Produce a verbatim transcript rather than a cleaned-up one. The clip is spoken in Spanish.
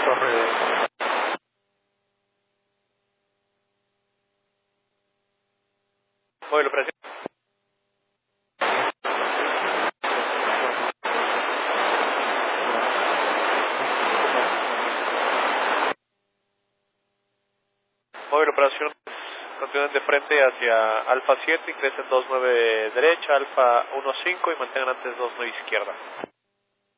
torre. Móvil operación. Móvil operación. Continúen de frente hacia Alfa siete, ingresen dos nueve derecha, Alfa uno cinco y mantengan antes dos nueve izquierda.